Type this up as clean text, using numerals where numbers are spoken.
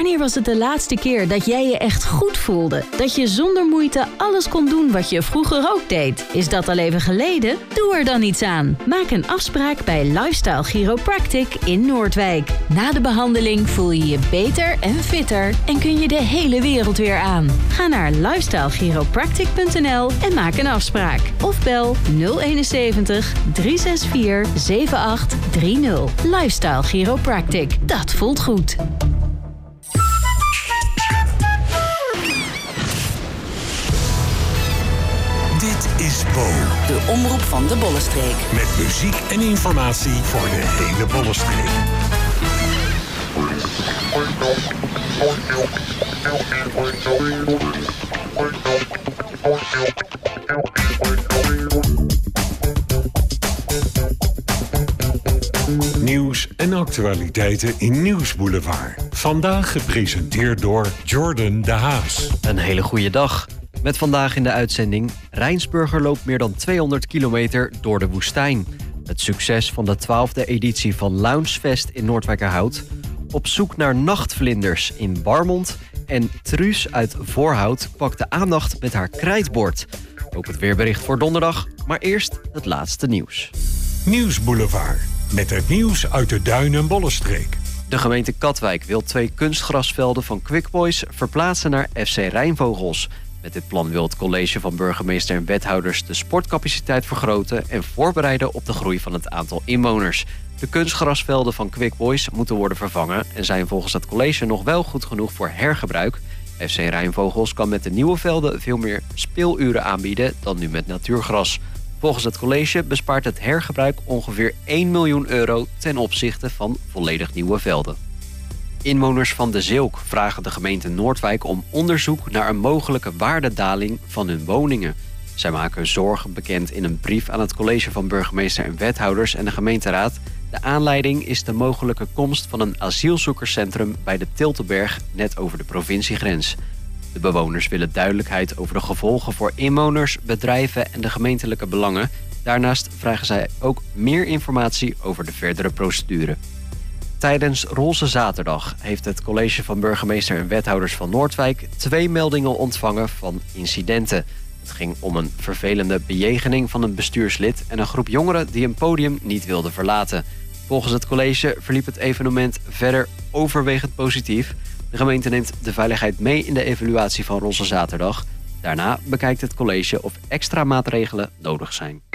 Wanneer was het de laatste keer dat jij je echt goed voelde? Dat je zonder moeite alles kon doen wat je vroeger ook deed? Is dat al even geleden? Doe er dan iets aan. Maak een afspraak bij Lifestyle Chiropractic in Noordwijk. Na de behandeling voel je je beter en fitter en kun je de hele wereld weer aan. Ga naar lifestylechiropractic.nl en maak een afspraak. Of bel 071 364 7830. Lifestyle Chiropractic. Dat voelt goed. Dit is Bo. De omroep van de Bollenstreek. Met muziek en informatie voor de hele Bollenstreek. Nieuws en actualiteiten in Nieuwsboulevard. Vandaag gepresenteerd door Jordan de Haas. Een hele goede dag. Met vandaag in de uitzending: Rijnsburger loopt meer dan 200 kilometer door de woestijn. Het succes van de 12e editie van Loungefest in Noordwijkerhout. Op zoek naar nachtvlinders in Warmond. En Truus uit Voorhout pakt de aandacht met haar krijtbord. Ook het weerbericht voor donderdag, maar eerst het laatste nieuws. Nieuwsboulevard. Met het nieuws uit de Duin- en Bollenstreek. De gemeente Katwijk wil 2 kunstgrasvelden van Quick Boys verplaatsen naar FC Rijnvogels. Met dit plan wil het college van burgemeester en wethouders de sportcapaciteit vergroten en voorbereiden op de groei van het aantal inwoners. De kunstgrasvelden van Quick Boys moeten worden vervangen en zijn volgens het college nog wel goed genoeg voor hergebruik. FC Rijnvogels kan met de nieuwe velden veel meer speeluren aanbieden dan nu met natuurgras. Volgens het college bespaart het hergebruik ongeveer 1 miljoen euro ten opzichte van volledig nieuwe velden. Inwoners van De Zilk vragen de gemeente Noordwijk om onderzoek naar een mogelijke waardedaling van hun woningen. Zij maken zorgen bekend in een brief aan het college van burgemeester en wethouders en de gemeenteraad. De aanleiding is de mogelijke komst van een asielzoekerscentrum bij de Tiltenberg, net over de provinciegrens. De bewoners willen duidelijkheid over de gevolgen voor inwoners, bedrijven en de gemeentelijke belangen. Daarnaast vragen zij ook meer informatie over de verdere procedure. Tijdens Roze Zaterdag heeft het college van burgemeester en wethouders van Noordwijk 2 meldingen ontvangen van incidenten. Het ging om een vervelende bejegening van een bestuurslid en een groep jongeren die een podium niet wilden verlaten. Volgens het college verliep het evenement verder overwegend positief. De gemeente neemt de veiligheid mee in de evaluatie van Roze Zaterdag. Daarna bekijkt het college of extra maatregelen nodig zijn.